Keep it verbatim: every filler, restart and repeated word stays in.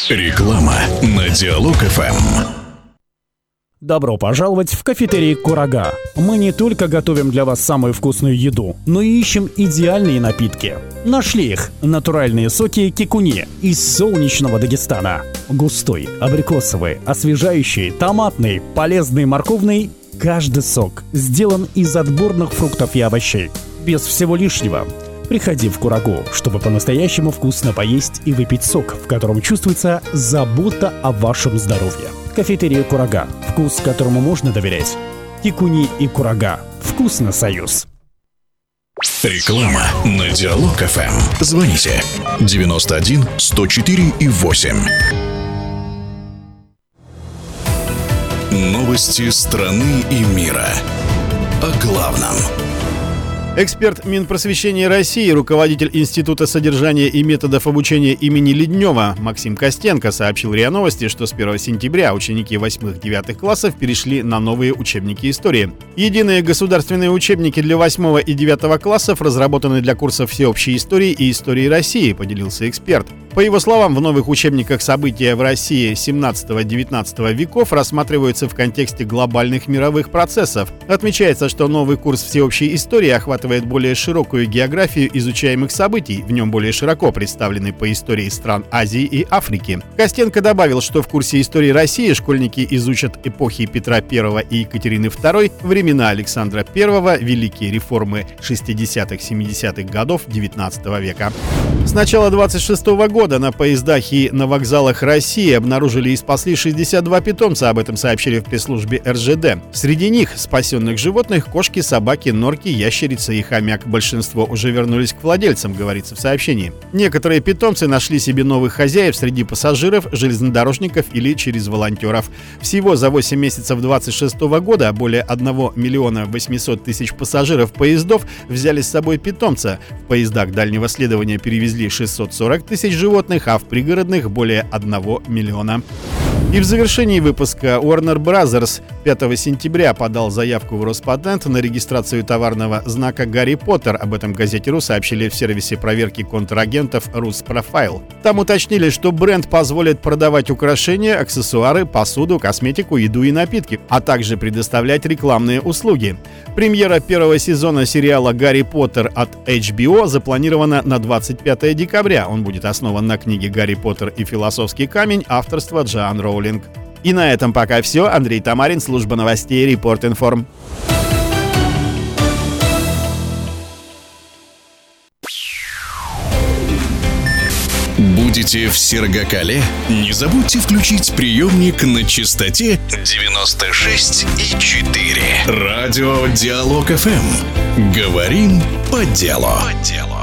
Реклама на Диалог эф эм. Добро пожаловать в кафетерий «Курага». Мы не только готовим для вас самую вкусную еду, но и ищем идеальные напитки. Нашли их – натуральные соки кикуни из солнечного Дагестана. Густой, абрикосовый, освежающий, томатный, полезный, морковный – каждый сок сделан из отборных фруктов и овощей. Без всего лишнего. Приходи в Курагу, чтобы по-настоящему вкусно поесть и выпить сок, в котором чувствуется забота о вашем здоровье. Кафетерия «Курага». Вкус, которому можно доверять. Кикуни и Курага. Вкусно, союз. Реклама на Диалог эф эм. Звоните девяносто один сто четыре и восемь. Новости страны и мира. О главном. Эксперт Минпросвещения России, руководитель Института содержания и методов обучения имени Леднева Максим Костенко сообщил РИА Новости, что с первого сентября ученики восьмых-девятых классов перешли на новые учебники истории. Единые государственные учебники для восьмого и девятого классов разработаны для курсов всеобщей истории и истории России, поделился эксперт. По его словам, в новых учебниках события в России семнадцатого-девятнадцатого веков рассматриваются в контексте глобальных мировых процессов. Отмечается, что новый курс всеобщей истории охватывает более широкую географию изучаемых событий, в нем более широко представлены по истории стран Азии и Африки. Костенко добавил, что в курсе истории России школьники изучат эпохи Петра Первого и Екатерины Второй, времена Александра Первого, великие реформы шестидесятых-семидесятых годов девятнадцатого века. С начала двадцать шестого года на поездах и на вокзалах России обнаружили и спасли шестьдесят два питомца, об этом сообщили в пресс-службе эр жэ дэ. Среди них спасенных животных кошки, собаки, норки, ящерицы и хомяк. Большинство уже вернулись к владельцам, говорится в сообщении. Некоторые питомцы нашли себе новых хозяев среди пассажиров, железнодорожников или через волонтеров. Всего за восемь месяцев двадцать шестого года более одного миллиона восьмисот тысяч пассажиров поездов взяли с собой питомца. В поездах дальнего следования перевезли шестьсот сорок тысяч животных, а в пригородных более одного миллиона. И в завершении выпуска Warner Brothers пятого сентября подал заявку в Роспатент на регистрацию товарного знака «Гарри Поттер». Об этом газете.ру сообщили в сервисе проверки контрагентов «Руспрофайл». Там уточнили, что бренд позволит продавать украшения, аксессуары, посуду, косметику, еду и напитки, а также предоставлять рекламные услуги. Премьера первого сезона сериала «Гарри Поттер» от эйч би о запланирована на двадцать пятого декабря. Он будет основан на книге «Гарри Поттер и философский камень» авторства Джоан Роулинг. И на этом пока все. Андрей Тамарин, служба новостей Репорт.Информ. Будете в Сергокале? Не забудьте включить приемник на частоте девяносто шесть и четыре. Радио Диалог эф эм. Говорим по делу. По делу.